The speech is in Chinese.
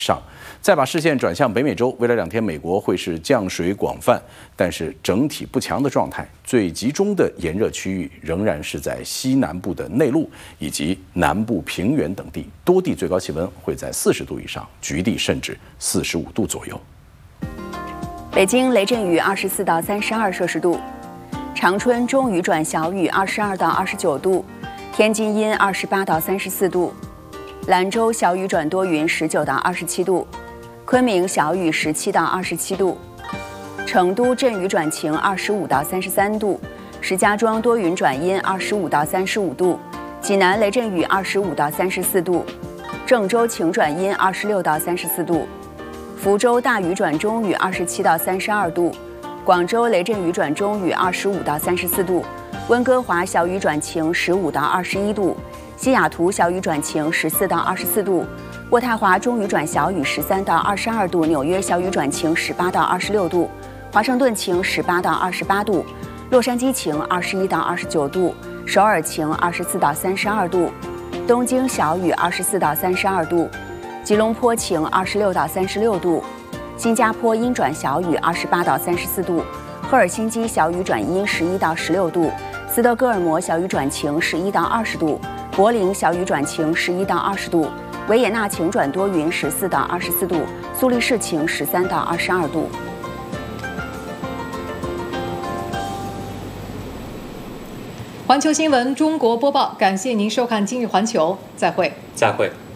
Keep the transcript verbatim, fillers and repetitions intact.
上，再把视线转向北美洲，未来两天美国会是降水广泛，但是整体不强的状态。最集中的炎热区域仍然是在西南部的内陆以及南部平原等地，多地最高气温会在四十度以上，局地甚至四十五度左右。 北京雷阵雨二十四到三十二摄氏度，长春中雨转小雨二十二到二十九度，天津阴二十八到三十四度。兰州小雨转多云十九到二十七度，昆明小雨十七到二十七度，成都阵雨转晴二十五到三十三度，石家庄多云转阴二十五到三十五度，济南雷阵雨二十五到三十四度，郑州晴转阴二十六到三十四度，福州大雨转中雨二十七到三十二度，广州雷阵雨转中雨二十五到三十四度，温哥华小雨转晴十五到二十一度。西雅图小雨转晴十四到二十四度，渥太华中雨转小雨十三到二十二度，纽约小雨转晴十八到二十六度，华盛顿晴十八到二十八度，洛杉矶晴二十一到二十九度，首尔晴二十四到三十二度，东京小雨二十四到三十二度，吉隆坡晴二十六到三十六度，新加坡阴转小雨二十八到三十四度，赫尔辛基小雨转阴十一到十六度，斯德哥尔摩小雨转晴十一到二十度。柏林小雨转晴十一到二十度，维也纳晴转多云十四到二十四度，苏黎世晴十三到二十二度。 环球新闻中国播报，感谢您收看今日环球，再会， 再会。